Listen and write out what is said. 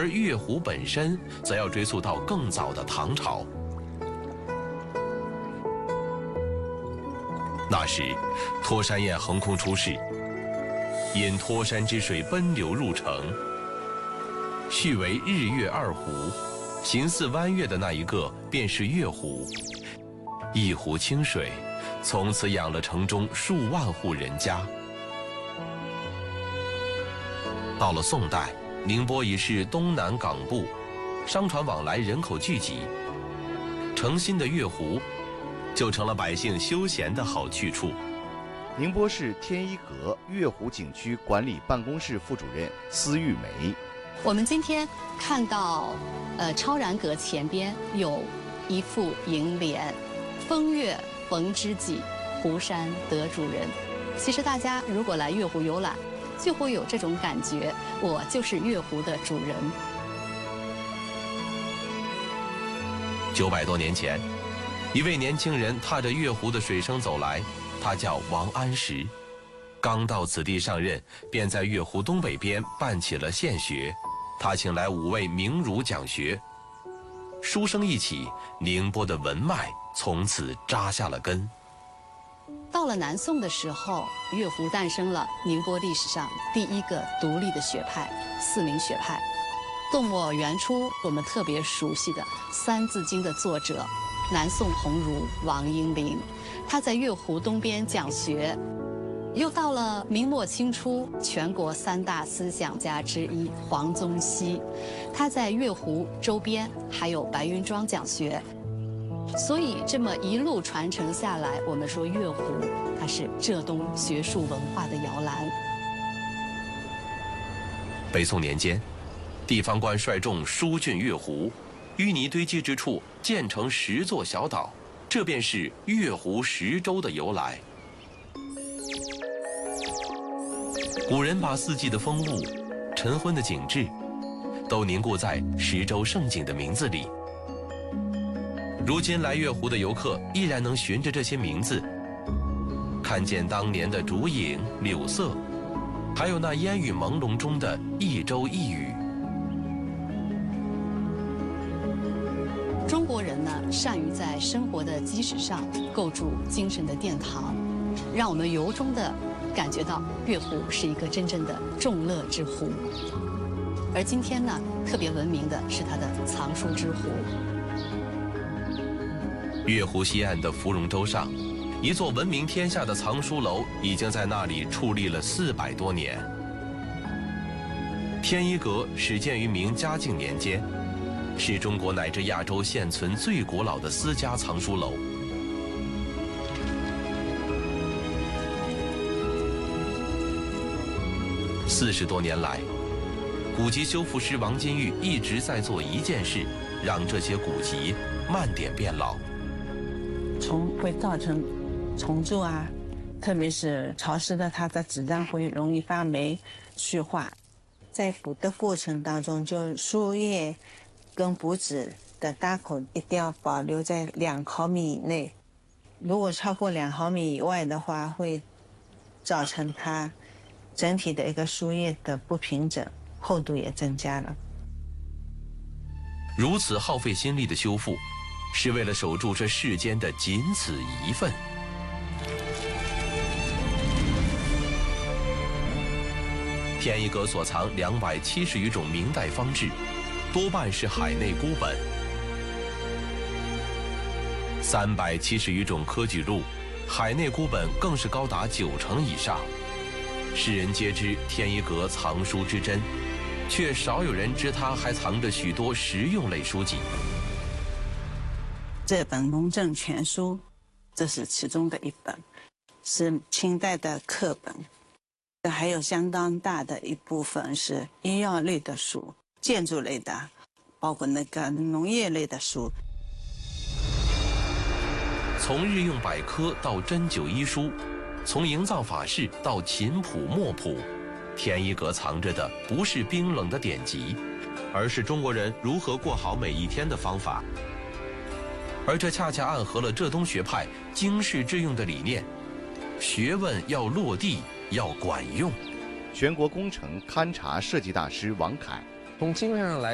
而月壶本身则要追溯到更早的唐朝。那时，托山堰横空出世，因托山之水奔流入城，续为日月二湖，形似弯月的那一个便是月湖。一湖清水，从此养了城中数万户人家。到了宋代，宁波已是东南港部，商船往来，人口聚集，诚心的月湖就成了百姓休闲的好去处。 宁波市天一阁月湖景区管理办公室副主任司玉梅， 我们今天看到，超然阁前边有一副楹联：“风月逢知己，湖山得主人。”其实大家如果来月湖游览，就会有这种感觉，我就是月湖的主人。 900多年前，一位年轻人踏着月湖的水声走来，他叫王安石。刚到此地上任，便在月湖东北边办起了县学。他请来5位名儒讲学，书声一起，宁波的文脉从此扎下了根。 到了南宋的时候，月湖诞生了宁波历史上第一个独立的学派——四明学派。宋末元初，我们特别熟悉的《三字经》的作者，南宋鸿儒王英林，他在月湖东边讲学。又到了明末清初，全国3大思想家之一黄宗羲，他在月湖周边还有白云庄讲学。所以这么一路传承下来，我们说月湖它是浙东学术文化的摇篮。 北宋年间，地方官率众疏浚月湖，淤泥堆积之处建成10座小岛，这便是月湖10洲的由来。古人把四季的风物、晨昏的景致，都凝固在10洲胜景的名字里。如今来月湖的游客依然能循着这些名字，看见当年的竹影、柳色，还有那烟雨朦胧中的一洲一屿。 中国人呢，善于在生活的基石上构筑精神的殿堂，让我们由衷的感觉到月湖是一个真正的众乐之湖。而今天呢，特别闻名的是它的藏书之湖。 月湖西岸的芙蓉洲上，一座闻名天下的藏书楼已经在那里矗立了400多年。天一阁始建于明嘉靖年间，是中国乃至亚洲现存最古老的私家藏书楼。40多年来，古籍修复师王金玉一直在做一件事，让这些古籍慢点变老。 虫会造成虫蛀啊，特别是潮湿的，它的纸张会容易发霉、絮化。在补的过程当中，就书页跟补纸的搭口一定要保留在2毫米以内。如果超过2毫米以外的话，会造成它整体的一个书页的不平整，厚度也增加了。 如此耗费心力的修复，是为了守住这世间的仅此一份。天一阁所藏270余种明代方志，多半是海内孤本；370余种科举录，海内孤本更是高达90%以上。世人皆知天一阁藏书之珍，却少有人知它还藏着许多实用类书籍。 这本《农政全书》，这是其中的一本，是清代的课本。还有相当大的一部分是医药类的书、建筑类的，包括那个农业类的书。 从日用百科到针灸医书，从营造法式到琴谱墨谱，天一阁藏着的不是冰冷的典籍，而是中国人如何过好每一天的方法。而这恰恰暗合了浙东学派经世致用的理念：学问要落地，要管用。 全国工程勘察设计大师王凯， 从经验上来